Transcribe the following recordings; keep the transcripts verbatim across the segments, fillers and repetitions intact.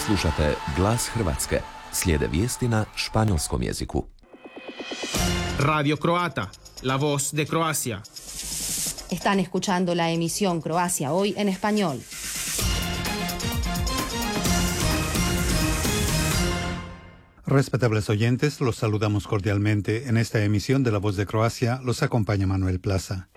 Slušate Glas Hrvatske. Slijede vijesti na španjolskom jeziku. Radio Croata, la voz de Croacia. Están escuchando la emisión Croacia Hoy en español. Respetables oyentes, los saludamos cordialmente. En esta emisión de La Voz de Croacia los acompaña Manuel Plaza.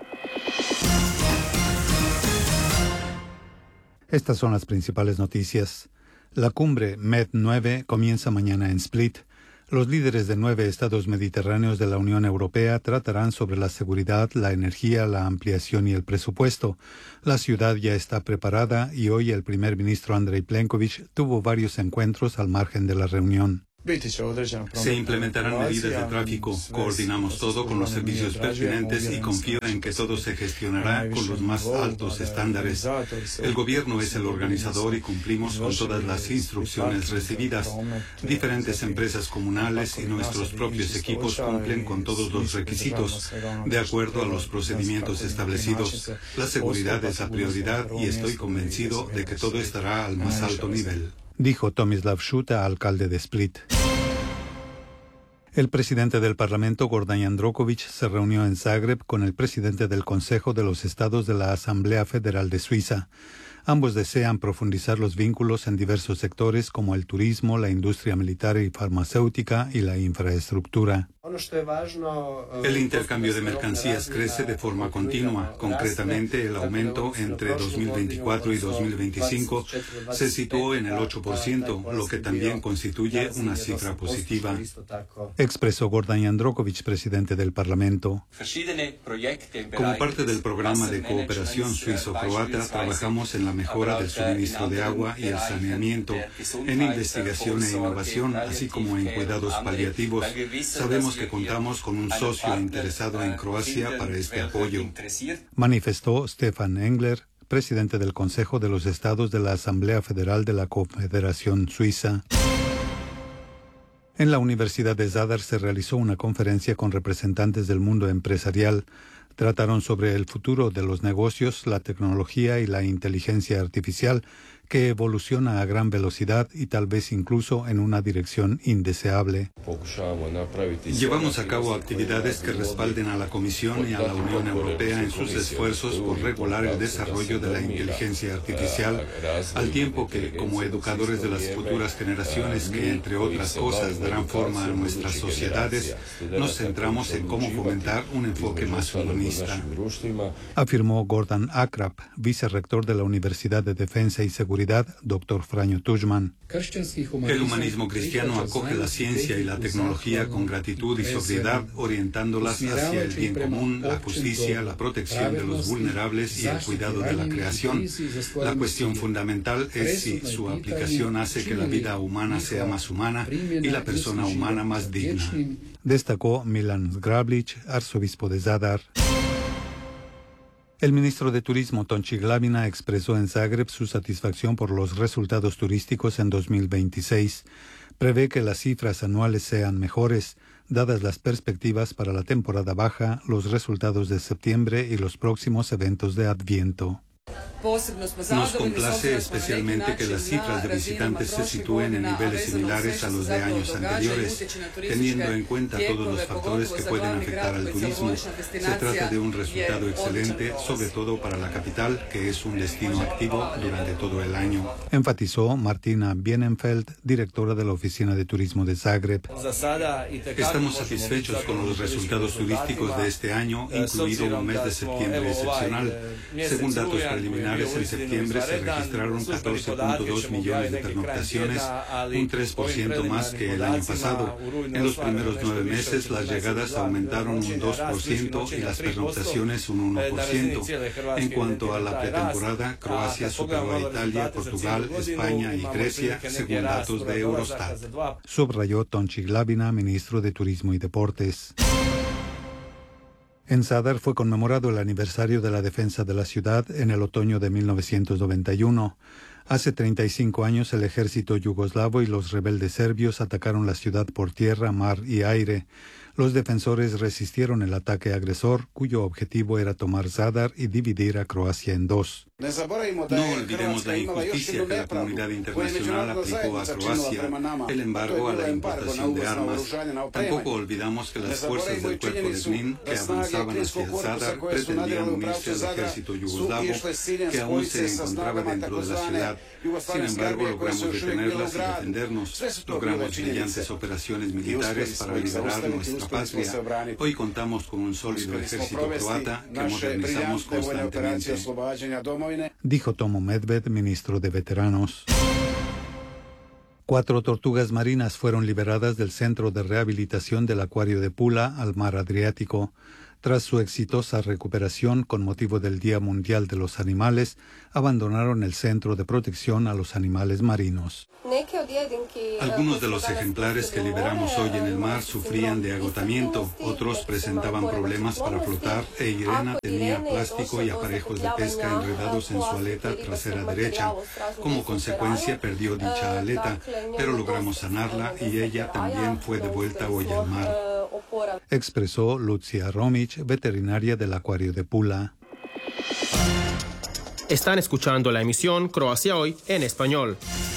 Estas son las principales noticias. La cumbre Med nueve comienza mañana en Split. Los líderes de nueve estados mediterráneos de la Unión Europea tratarán sobre la seguridad, la energía, la ampliación y el presupuesto. La ciudad ya está preparada y hoy el primer ministro Andrej Plenković tuvo varios encuentros al margen de la reunión. Se implementarán medidas de tráfico, coordinamos todo con los servicios pertinentes y confío en que todo se gestionará con los más altos estándares. El gobierno es el organizador y cumplimos con todas las instrucciones recibidas. Diferentes empresas comunales y nuestros propios equipos cumplen con todos los requisitos. De acuerdo a los procedimientos establecidos, la seguridad es la prioridad y estoy convencido de que todo estará al más alto nivel, dijo Tomislav Šuta, alcalde de Split. El presidente del Parlamento, Gordan Jandroković, se reunió en Zagreb con el presidente del Consejo de los Estados de la Asamblea Federal de Suiza. Ambos desean profundizar los vínculos en diversos sectores como el turismo, la industria militar y farmacéutica y la infraestructura. El intercambio de mercancías crece de forma continua. Concretamente, el aumento entre dos mil veinticuatro y dos mil veinticinco se situó en el ocho por ciento, lo que también constituye una cifra positiva, expresó Gordan Jandroković, presidente del Parlamento. Como parte del programa de cooperación suizo-croata, trabajamos en la mejora del suministro de agua y el saneamiento, en investigación e innovación, así como en cuidados paliativos. Sabemos que contamos con un socio interesado en Croacia para este apoyo, manifestó Stefan Engler, presidente del Consejo de los Estados de la Asamblea Federal de la Confederación Suiza. En la Universidad de Zadar se realizó una conferencia con representantes del mundo empresarial. Trataron sobre el futuro de los negocios, la tecnología y la inteligencia artificial, que evoluciona a gran velocidad y tal vez incluso en una dirección indeseable. Llevamos a cabo actividades que respalden a la Comisión y a la Unión Europea en sus esfuerzos por regular el desarrollo de la inteligencia artificial, al tiempo que, como educadores de las futuras generaciones que, entre otras cosas, darán forma a nuestras sociedades, nos centramos en cómo fomentar un enfoque más humanista, afirmó Gordan Akrap, vicerrector de la Universidad de Defensa y Seguridad, doctor Franjo Tuđman. El humanismo cristiano acoge la ciencia y la tecnología con gratitud y sobriedad, orientándolas hacia el bien común, la justicia, la protección de los vulnerables y el cuidado de la creación. La cuestión fundamental es si su aplicación hace que la vida humana sea más humana y la persona humana más digna, destacó Milan Zgrablić, arzobispo de Zadar. El ministro de Turismo, Tonči Glavina, expresó en Zagreb su satisfacción por los resultados turísticos en dos mil veintiséis. Prevé que las cifras anuales sean mejores, dadas las perspectivas para la temporada baja, los resultados de septiembre y los próximos eventos de Adviento. Nos complace especialmente que las cifras de visitantes se sitúen en niveles similares a los de años anteriores, teniendo en cuenta todos los factores que pueden afectar al turismo. Se trata de un resultado excelente, sobre todo para la capital, que es un destino activo durante todo el año, enfatizó Martina Bienenfeld, directora de la Oficina de Turismo de Zagreb. Estamos satisfechos con los resultados turísticos de este año, incluido un mes de septiembre excepcional. Según datos preliminares, en septiembre se registraron catorce punto dos millones de pernoctaciones, un tres por ciento más que el año pasado. En los primeros nueve meses las llegadas aumentaron un dos por ciento y las pernoctaciones un uno por ciento. En cuanto a la pretemporada, Croacia superó a Italia, Portugal, España y Grecia, según datos de Eurostat, subrayó Tonči Glavina, ministro de Turismo y Deportes. En Zadar fue conmemorado el aniversario de la defensa de la ciudad en el otoño de mil novecientos noventa y uno. Hace treinta y cinco años el ejército yugoslavo y los rebeldes serbios atacaron la ciudad por tierra, mar y aire. Los defensores resistieron el ataque agresor, cuyo objetivo era tomar Zadar y dividir a Croacia en dos. No olvidemos la injusticia que la comunidad internacional aplicó a Croacia, el embargo a la importación de armas. Tampoco olvidamos que las fuerzas del cuerpo de Knin, que avanzaban hacia el Zadar, pretendían unirse al ejército yugoslavo, que aún se encontraba dentro de la ciudad. Sin embargo, logramos detenerlas y defendernos. Logramos brillantes operaciones militares para liberar nuestra patria. Hoy contamos con un sólido ejército croata que modernizamos constantemente. Dijo Tomo Medved, ministro de Veteranos. Cuatro tortugas marinas fueron liberadas del Centro de Rehabilitación del Acuario de Pula al mar Adriático. Tras su exitosa recuperación con motivo del Día Mundial de los Animales, abandonaron el Centro de Protección a los Animales Marinos. Algunos de los ejemplares que liberamos hoy en el mar sufrían de agotamiento, otros presentaban problemas para flotar e Irena tenía plástico y aparejos de pesca enredados en su aleta trasera derecha. Como consecuencia perdió dicha aleta, pero logramos sanarla y ella también fue devuelta hoy al mar. Expresó Lucia Romic, veterinaria del Acuario de Pula. Están escuchando la emisión Croacia Hoy en español.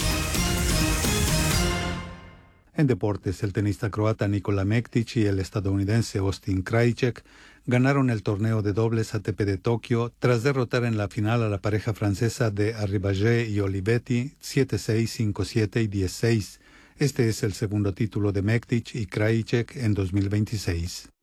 En deportes, el tenista croata Nikola Mektić y el estadounidense Austin Krajicek ganaron el torneo de dobles A T P de Tokio tras derrotar en la final a la pareja francesa de Arribagé y Olivetti siete seis, cinco siete y diez seis. Este es el segundo título de Mektić y Krajicek en dos mil veintiséis.